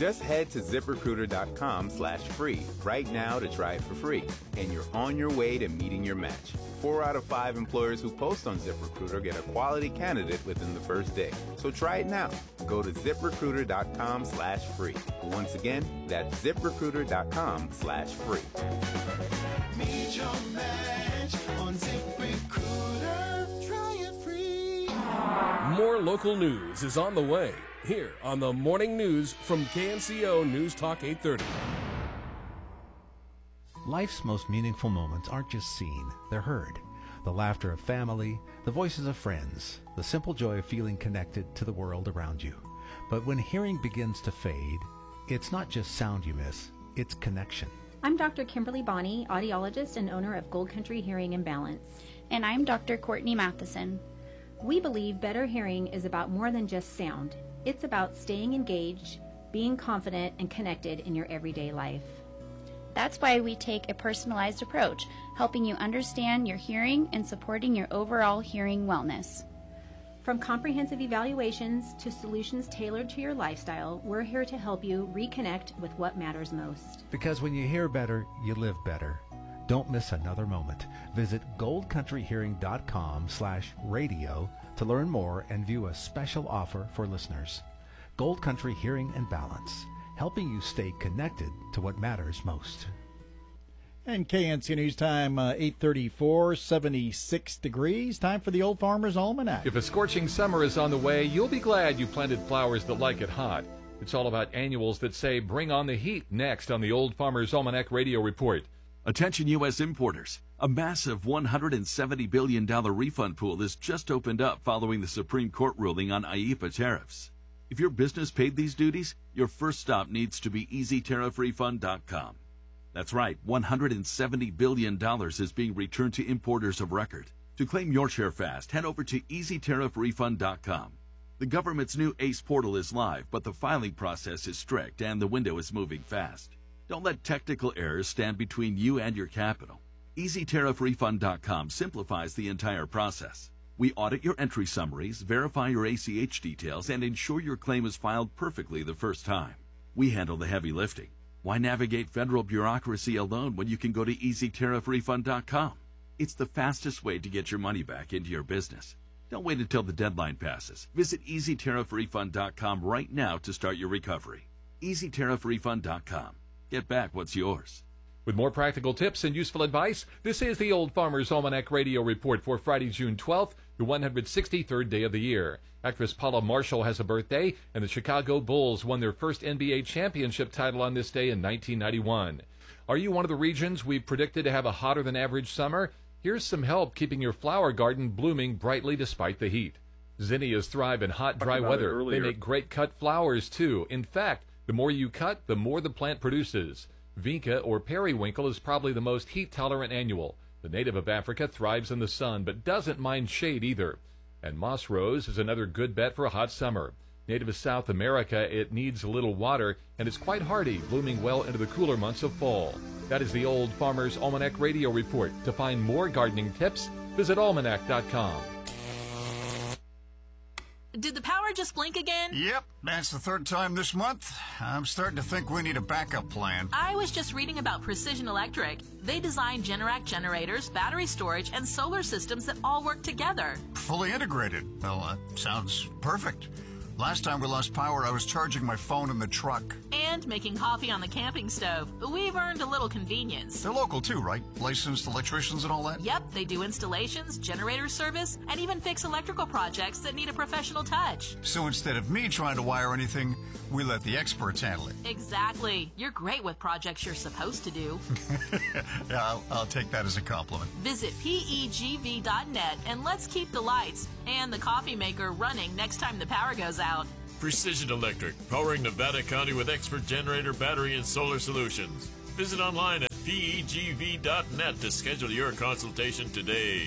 Just head to ZipRecruiter.com/free right now to try it for free, and you're on your way to meeting your match. 4 out of 5 employers who post on ZipRecruiter get a quality candidate within the first day. So try it now. Go to ZipRecruiter.com/free. Once again, that's ZipRecruiter.com/free. Meet your match on ZipRecruiter. Try it free. More local news is on the way here on the Morning News from KNCO News Talk 830. Life's most meaningful moments aren't just seen, they're heard. The laughter of family, the voices of friends, the simple joy of feeling connected to the world around you. But when hearing begins to fade, it's not just sound you miss, it's connection. I'm Dr. Kimberly Bonney, audiologist and owner of Gold Country Hearing and Balance. And I'm Dr. Courtney Matheson. We believe better hearing is about more than just sound. It's about staying engaged, being confident, and connected in your everyday life. That's why we take a personalized approach, helping you understand your hearing and supporting your overall hearing wellness. From comprehensive evaluations to solutions tailored to your lifestyle, we're here to help you reconnect with what matters most. Because when you hear better, you live better. Don't miss another moment. Visit goldcountryhearing.com/radio to learn more and view a special offer for listeners. Gold Country Hearing and Balance, helping you stay connected to what matters most. And KNC News Time, 8:34, 76 degrees. Time for the Old Farmer's Almanac. If a scorching summer is on the way, you'll be glad you planted flowers that like it hot. It's all about annuals that say, bring on the heat, next on the Old Farmer's Almanac Radio Report. Attention U.S. importers. A massive $170 billion refund pool has just opened up following the Supreme Court ruling on IEEPA tariffs. If your business paid these duties, your first stop needs to be EasyTariffRefund.com. That's right, $170 billion is being returned to importers of record. To claim your share fast, head over to EasyTariffRefund.com. The government's new ACE portal is live, but the filing process is strict and the window is moving fast. Don't let technical errors stand between you and your capital. EasyTariffRefund.com simplifies the entire process. We audit your entry summaries, verify your ACH details, and ensure your claim is filed perfectly the first time. We handle the heavy lifting. Why navigate federal bureaucracy alone when you can go to EasyTariffRefund.com? It's the fastest way to get your money back into your business. Don't wait until the deadline passes. Visit EasyTariffRefund.com right now to start your recovery. EasyTariffRefund.com. Get back what's yours. With more practical tips and useful advice, this is the Old Farmer's Almanac Radio Report for Friday, June 12th, the 163rd day of the year. Actress Paula Marshall has a birthday, and the Chicago Bulls won their first NBA championship title on this day in 1991. Are you one of the regions we've predicted to have a hotter-than-average summer? Here's some help keeping your flower garden blooming brightly despite the heat. Zinnias thrive in hot, dry weather. They make great cut flowers, too. In fact, the more you cut, the more the plant produces. Vinca or periwinkle is probably the most heat-tolerant annual. The native of Africa thrives in the sun, but doesn't mind shade either. And moss rose is another good bet for a hot summer. Native of South America, it needs a little water, and is quite hardy, blooming well into the cooler months of fall. That is the Old Farmer's Almanac Radio Report. To find more gardening tips, visit almanac.com. Did the power just blink again? Yep, that's the third time this month. I'm starting to think we need a backup plan. I was just reading about Precision Electric. They design Generac generators, battery storage, and solar systems that all work together. Fully integrated. Well, sounds perfect. Last time we lost power, I was charging my phone in the truck. And making coffee on the camping stove. We've earned a little convenience. They're local too, right? Licensed electricians and all that? Yep, they do installations, generator service, and even fix electrical projects that need a professional touch. So instead of me trying to wire anything, we let the experts handle it. Exactly. You're great with projects you're supposed to do. Yeah, I'll take that as a compliment. Visit PEGV.net and let's keep the lights and the coffee maker running next time the power goes out. Precision Electric, powering Nevada County with expert generator, battery, and solar solutions. Visit online at PEGV.net to schedule your consultation today.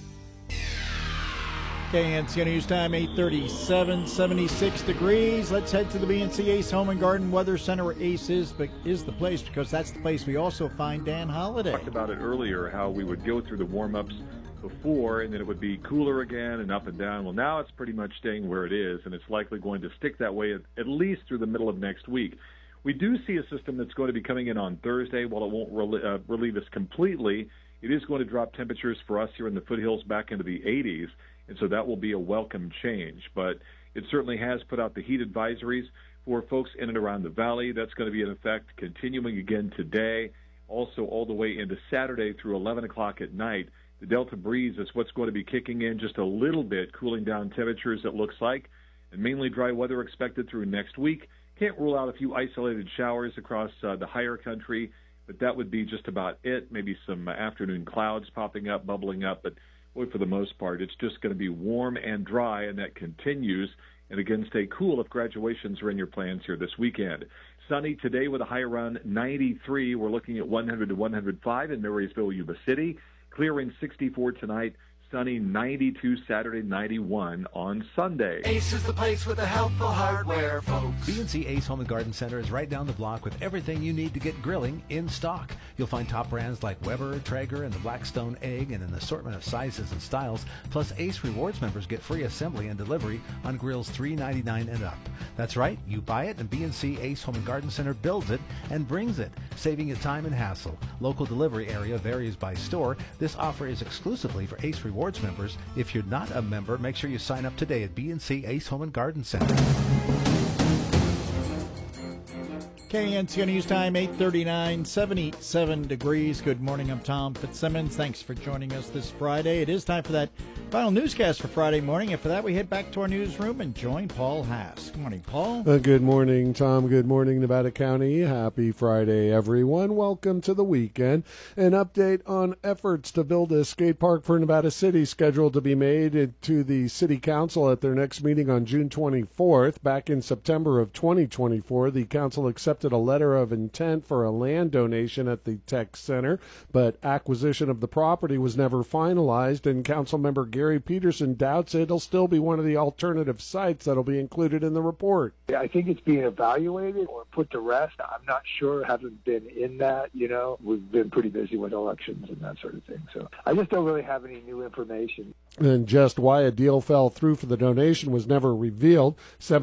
KNC News Time, 8:37, 76 degrees. Let's head to the BNC Ace Home and Garden Weather Center, where Ace is the place, because that's the place we also find Dan Holliday. We talked about it earlier, how we would go through the warm-ups before, and then it would be cooler again and up and down. Well, now it's pretty much staying where it is, and it's likely going to stick that way at least through the middle of next week. We do see a system that's going to be coming in on Thursday. While it won't relieve us completely, it is going to drop temperatures for us here in the foothills back into the 80s, and so that will be a welcome change. But it certainly has put out the heat advisories for folks in and around the valley. That's going to be in effect continuing again today, also all the way into Saturday through 11 o'clock at night. The Delta breeze is what's going to be kicking in just a little bit, cooling down temperatures, it looks like, and mainly dry weather expected through next week. Can't rule out a few isolated showers across the higher country, but that would be just about it. Maybe some afternoon clouds popping up, bubbling up, but boy, for the most part, it's just going to be warm and dry, and that continues. And again, stay cool if graduations are in your plans here this weekend. Sunny today with a high around 93. We're looking at 100 to 105 in Marysville, Yuba City. Clearing 64 tonight. Sunny 92 Saturday, 91 on Sunday. Ace is the place with the helpful hardware, folks. B&C Ace Home and Garden Center is right down the block with everything you need to get grilling in stock. You'll find top brands like Weber, Traeger, and the Blackstone Egg in an assortment of sizes and styles. Plus, Ace Rewards members get free assembly and delivery on grills $3.99 and up. That's right, you buy it and B&C Ace Home and Garden Center builds it and brings it, saving you time and hassle. Local delivery area varies by store. This offer is exclusively for Ace Rewards members. If you're not a member, make sure you sign up today at B&C Ace Home and Garden Center. KNCO News Time, 8:39, 77 degrees. Good morning, I'm Tom Fitzsimmons. Thanks for joining us this Friday. It is time for that final newscast for Friday morning, and for that we head back to our newsroom and join Paul Haas. Good morning, Paul. Good morning, Tom. Good morning, Nevada County. Happy Friday, everyone. Welcome to the weekend. An update on efforts to build a skate park for Nevada City scheduled to be made to the City Council at their next meeting on June 24th. Back in September of 2024, the Council accepted a letter of intent for a land donation at the Tech Center, but acquisition of the property was never finalized, and Councilmember Gary Peterson doubts it'll still be one of the alternative sites that'll be included in the report. I think it's being evaluated or put to rest. I'm not sure. Haven't been in that, We've been pretty busy with elections and that sort of thing. So I just don't really have any new information. And just why a deal fell through for the donation was never revealed.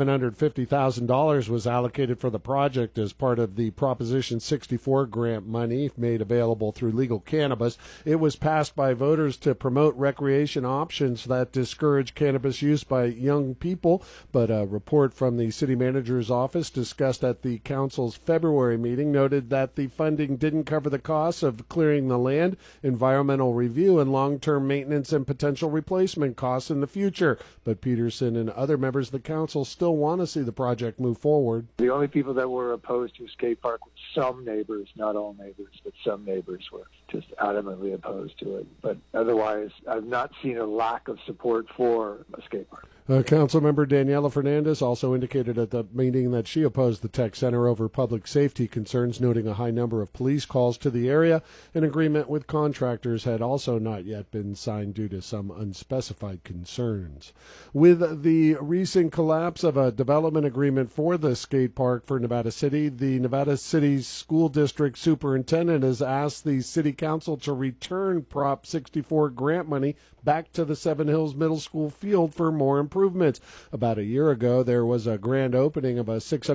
$750,000 was allocated for the project as part of the Proposition 64 grant money made available through Legal Cannabis. It was passed by voters to promote recreation options that discourage cannabis use by young people, but a report from the city manager's office discussed at the council's February meeting noted that the funding didn't cover the costs of clearing the land, environmental review, and long-term maintenance and potential replacement costs in the future. But Peterson and other members of the council still want to see the project move forward. The only people that were opposed to a skate park were some neighbors, not all neighbors, but some neighbors were just adamantly opposed to it. But otherwise, I've not seen a lack of support for a skate park. Councilmember Daniela Fernandez also indicated at the meeting that she opposed the Tech Center over public safety concerns, noting a high number of police calls to the area. An agreement with contractors had also not yet been signed due to some unspecified concerns. With the recent collapse of a development agreement for the skate park for Nevada City, the Nevada City School District Superintendent has asked the City Council to return Prop 64 grant money back to the Seven Hills Middle School field for more improvements. About a year ago, there was a grand opening of a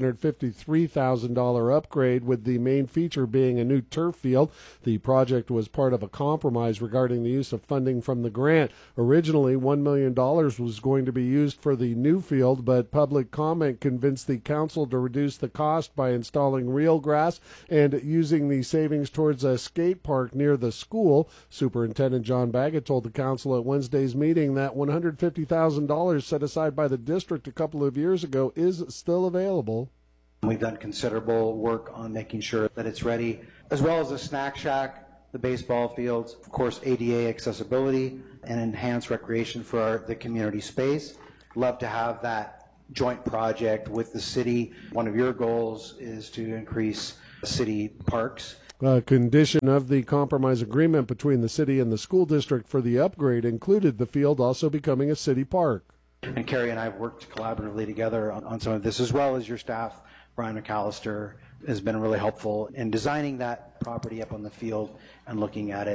$653,000 upgrade, with the main feature being a new turf field. The project was part of a compromise regarding the use of funding from the grant. Originally, $1 million was going to be used for the new field, but public comment convinced the council to reduce the cost by installing real grass and using the savings towards a skate park near the school. Superintendent John Baggett told the council at Wednesday's meeting that $150,000 set aside by the district a couple of years ago is still available. We've done considerable work on making sure that it's ready, as well as the snack shack, the baseball fields, of course ADA accessibility and enhanced recreation for the community space. Love to have that joint project with the city. One of your goals is to increase city parks. A condition of the compromise agreement between the city and the school district for the upgrade included the field also becoming a city park. And Carrie and I have worked collaboratively together on some of this, as well as your staff, Brian McAllister, has been really helpful in designing that property up on the field and looking at it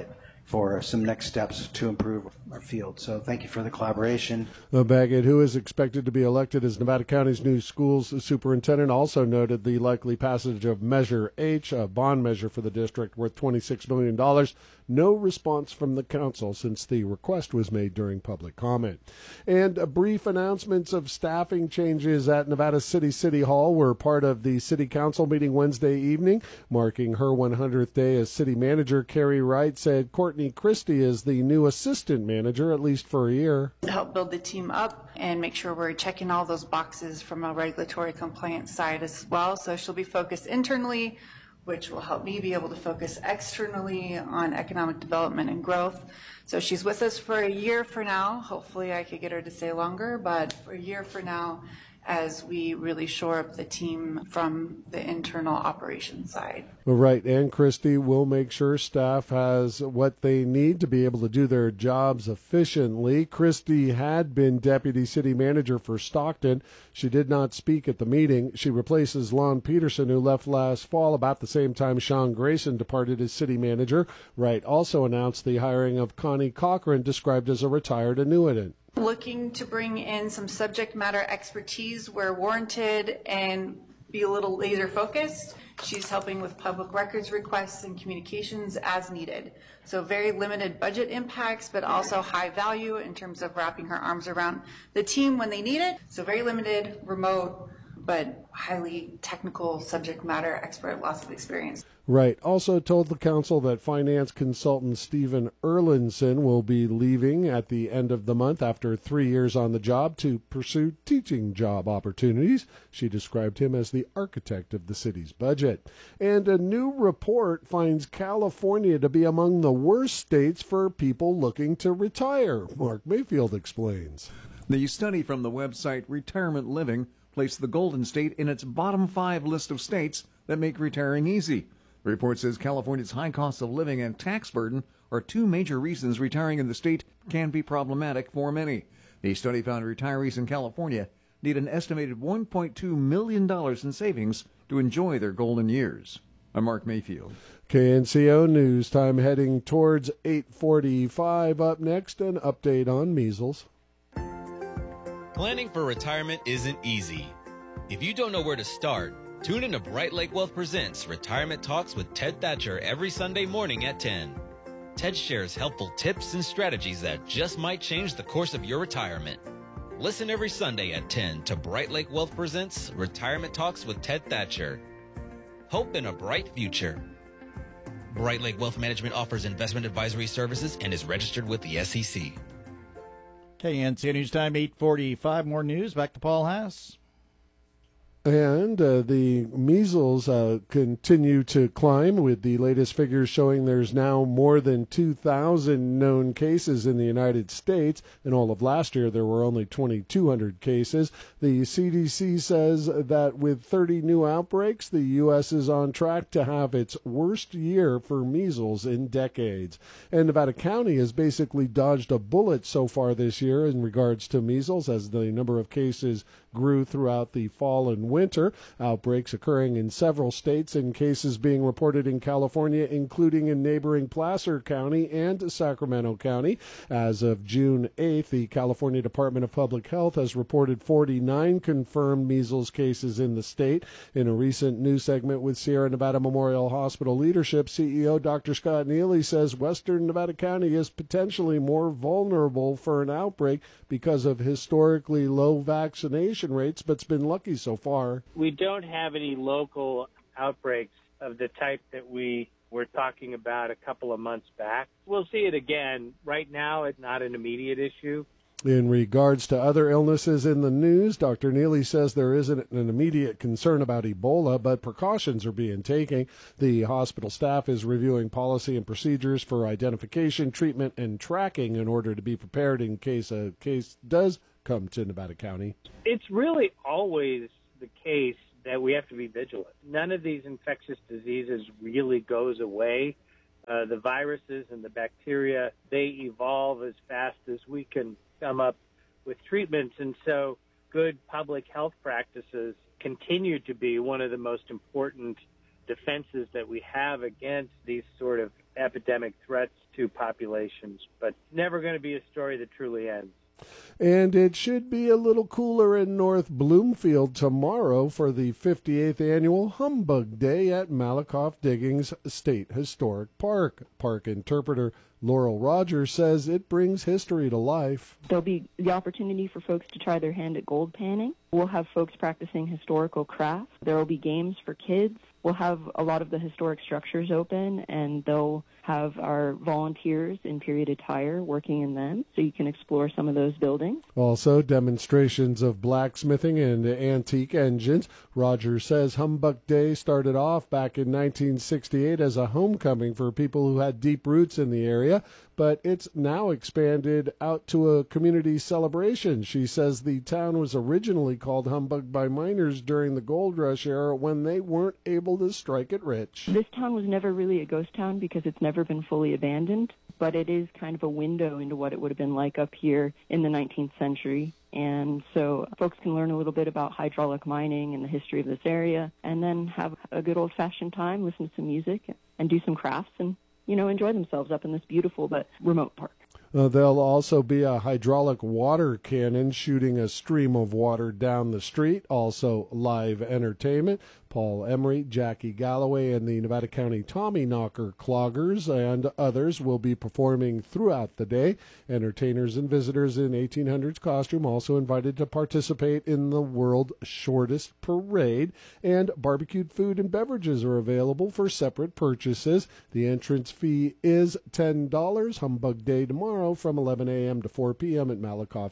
for some next steps to improve our field. So thank you for the collaboration. Baggett, who is expected to be elected as Nevada County's new schools superintendent, also noted the likely passage of Measure H, a bond measure for the district worth $26 million. No response from the council since the request was made during public comment. And brief announcements of staffing changes at Nevada City Hall were part of the city council meeting Wednesday evening. Marking her 100th day as city manager, Carrie Wright said Courtney Christie is the new assistant manager, at least for a year. To help build the team up and make sure we're checking all those boxes from a regulatory compliance side as well. So she'll be focused internally, which will help me be able to focus externally on economic development and growth. So she's with us for a year for now. Hopefully I could get her to stay longer, but for a year for now, as we really shore up the team from the internal operations side. Right, and Christie will make sure staff has what they need to be able to do their jobs efficiently. Christie had been deputy city manager for Stockton. She did not speak at the meeting. She replaces Lon Peterson, who left last fall about the same time Sean Grayson departed as city manager. Wright also announced the hiring of Connie Cochran, described as a retired annuitant. Looking to bring in some subject matter expertise where warranted and be a little laser focused. She's helping with public records requests and communications as needed. So very limited budget impacts, but also high value in terms of wrapping her arms around the team when they need it. So very limited, remote, but highly technical subject matter expert, lots of experience. Wright also told the council that finance consultant Stephen Erlinson will be leaving at the end of the month after 3 years on the job to pursue teaching job opportunities. She described him as the architect of the city's budget. And a new report finds California to be among the worst states for people looking to retire. Mark Mayfield explains. The study from the website Retirement Living placed the Golden State in its bottom 5 list of states that make retiring easy. The report says California's high cost of living and tax burden are 2 major reasons retiring in the state can be problematic for many. The study found retirees in California need an estimated $1.2 million in savings to enjoy their golden years. I'm Mark Mayfield. KNCO News Time heading towards 8:45. Up next, an update on measles. Planning for retirement isn't easy. If you don't know where to start, tune in to Bright Lake Wealth Presents Retirement Talks with Ted Thatcher every Sunday morning at 10. Ted shares helpful tips and strategies that just might change the course of your retirement. Listen every Sunday at 10 to Bright Lake Wealth Presents Retirement Talks with Ted Thatcher. Hope in a bright future. Bright Lake Wealth Management offers investment advisory services and is registered with the SEC. KNCO News Time, 8:45. More news. Back to Paul Haas. And the measles continue to climb, with the latest figures showing there's now more than 2,000 known cases in the United States. In all of last year, there were only 2,200 cases. The CDC says that with 30 new outbreaks, the U.S. is on track to have its worst year for measles in decades. And Nevada County has basically dodged a bullet so far this year in regards to measles, as the number of cases grew throughout the fall and winter. Outbreaks occurring in several states and cases being reported in California, including in neighboring Placer County and Sacramento County. As of June 8th, the California Department of Public Health has reported 49 confirmed measles cases in the state. In a recent news segment with Sierra Nevada Memorial Hospital leadership, CEO Dr. Scott Neely says Western Nevada County is potentially more vulnerable for an outbreak because of historically low vaccination rates, but it's been lucky so far. We don't have any local outbreaks of the type that we were talking about a couple of months back. We'll see it again. Right now, it's not an immediate issue. In regards to other illnesses in the news, Dr. Neely says there isn't an immediate concern about Ebola, but precautions are being taken. The hospital staff is reviewing policy and procedures for identification, treatment, and tracking in order to be prepared in case a case does come to Nevada County. It's really always the case that we have to be vigilant. None of these infectious diseases really goes away. The viruses and the bacteria, they evolve as fast as we can come up with treatments. And so good public health practices continue to be one of the most important defenses that we have against these sort of epidemic threats to populations, but never going to be a story that truly ends. And it should be a little cooler in North Bloomfield tomorrow for the 58th annual Humbug Day at Malakoff Diggings State Historic Park. Park interpreter Laurel Rogers says it brings history to life. There'll be the opportunity for folks to try their hand at gold panning. We'll have folks practicing historical crafts. There will be games for kids. We'll have a lot of the historic structures open, and they'll have our volunteers in period attire working in them, so you can explore some of those buildings. Also, demonstrations of blacksmithing and antique engines. Rogers says Humbug Day started off back in 1968 as a homecoming for people who had deep roots in the area, but it's now expanded out to a community celebration. She says the town was originally called Humbug by miners during the gold rush era when they weren't able to strike it rich. This town was never really a ghost town because it's never been fully abandoned, but it is kind of a window into what it would have been like up here in the 19th century. And so folks can learn a little bit about hydraulic mining and the history of this area, and then have a good old-fashioned time, listen to some music, and do some crafts, and enjoy themselves up in this beautiful but remote park. There'll also be a hydraulic water cannon shooting a stream of water down the street. Also live entertainment. Paul Emery, Jackie Galloway, and the Nevada County Tommyknocker Cloggers and others will be performing throughout the day. Entertainers and visitors in 1800s costume also invited to participate in the world's shortest parade. And barbecued food and beverages are available for separate purchases. The entrance fee is $10. Humbug Day tomorrow from 11 a.m. to 4 p.m. at Malakoff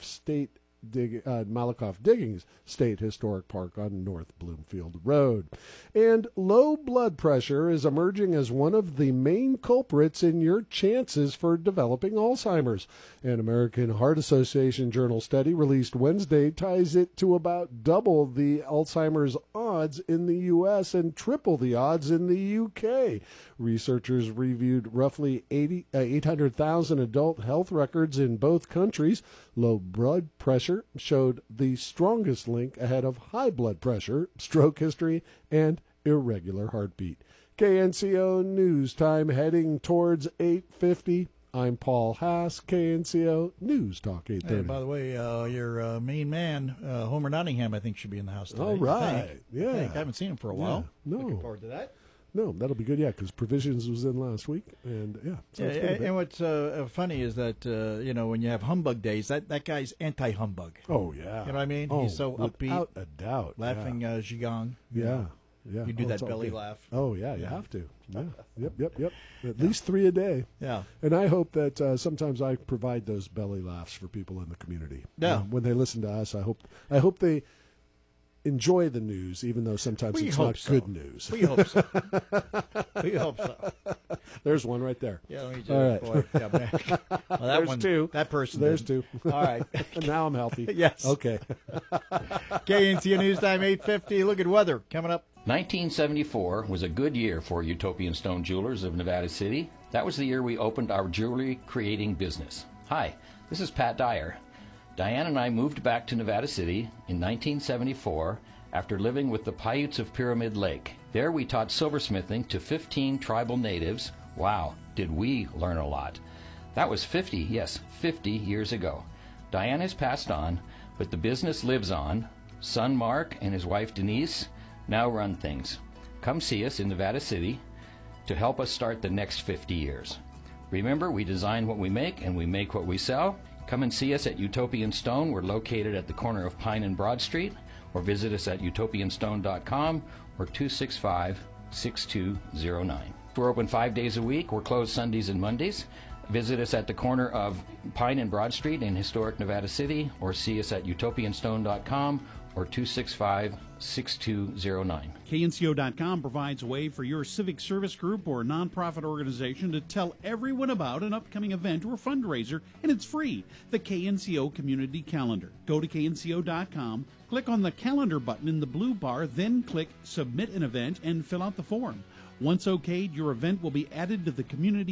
Diggings State Historic Park on North Bloomfield Road. And low blood pressure is emerging as one of the main culprits in your chances for developing Alzheimer's. An American Heart Association journal study released Wednesday ties it to about double the Alzheimer's odds in the U.S. and triple the odds in the U.K. Researchers reviewed roughly 800,000 adult health records in both countries. Low blood pressure showed the strongest link ahead of high blood pressure, stroke history, and irregular heartbeat. KNCO News Time heading towards 8:50. I'm Paul Haas, KNCO News Talk 830. Hey, by the way, your main man, Homer Nottingham, I think should be in the house today. All right. I haven't seen him for a while. No. Looking forward to that. No, that'll be good, because Provisions was in last week, and and what's funny is that, when you have Humbug Days, that guy's anti-humbug. Oh, yeah. You know what I mean? Oh, he's so upbeat. Without a doubt. Laughing Zhigong. Yeah. You do that belly laugh. Oh, yeah, you have to. Yeah. Yep. At least 3 a day. Yeah. And I hope that sometimes I provide those belly laughs for people in the community. Yeah. When they listen to us, I hope they enjoy the news, even though sometimes it's not good news. We hope so. We hope so. There's one right there. Yeah, let me just, all right. boy. Yeah, man. Well, There's two. That person. There's didn't. two. All right. Now I'm healthy. Yes. Okay. KNCO News Time 8:50. Look at weather coming up. 1974 was a good year for Utopian Stone Jewelers of Nevada City. That was the year we opened our jewelry creating business. Hi, this is Pat Dyer. Diane and I moved back to Nevada City in 1974 after living with the Paiutes of Pyramid Lake. There we taught silversmithing to 15 tribal natives. Wow, did we learn a lot. That was 50 years ago. Diane has passed on, but the business lives on. Son Mark and his wife Denise now run things. Come see us in Nevada City to help us start the next 50 years. Remember, we design what we make and we make what we sell. Come and see us at Utopian Stone. We're located at the corner of Pine and Broad Street, or visit us at utopianstone.com or 265-6209. We're open 5 days a week. We're closed Sundays and Mondays. Visit us at the corner of Pine and Broad Street in historic Nevada City, or see us at utopianstone.com or 265-6209. KNCO.com provides a way for your civic service group or nonprofit organization to tell everyone about an upcoming event or fundraiser, and it's free. The KNCO Community Calendar. Go to KNCO.com, click on the calendar button in the blue bar, then click Submit an Event and fill out the form. Once okayed, your event will be added to the community